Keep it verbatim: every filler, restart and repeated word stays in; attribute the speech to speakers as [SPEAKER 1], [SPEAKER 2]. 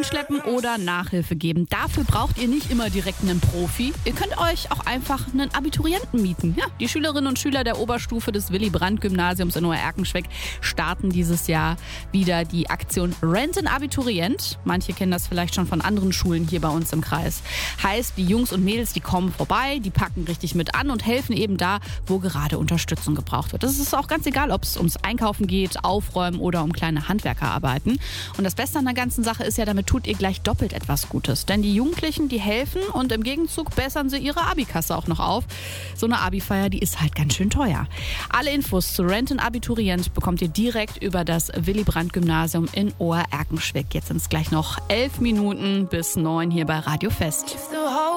[SPEAKER 1] einschleppen oder Nachhilfe geben. Dafür braucht ihr nicht immer direkt einen Profi. Ihr könnt euch auch einfach einen Abiturienten mieten. Ja, die Schülerinnen und Schüler der Oberstufe des Willy-Brandt-Gymnasiums in Obererkenschwick starten dieses Jahr wieder die Aktion Rent an Abiturient. Manche kennen das vielleicht schon von anderen Schulen hier bei uns im Kreis. Heißt, die Jungs und Mädels, die kommen vorbei, die packen richtig mit an und helfen eben da, wo gerade Unterstützung gebraucht wird. Das ist auch ganz egal, ob es ums Einkaufen geht, Aufräumen oder um kleine Handwerkerarbeiten. Und das Beste an der ganzen Sache ist ja, damit tut ihr gleich doppelt etwas Gutes. Denn die Jugendlichen, die helfen und im Gegenzug bessern sie ihre Abikasse auch noch auf. So eine Abifeier, die ist halt ganz schön teuer. Alle Infos zu Rent an Abiturient bekommt ihr direkt über das Willy-Brandt-Gymnasium in Obererkenschwick. Jetzt sind es gleich noch elf Minuten bis neun hier bei Radio Fest.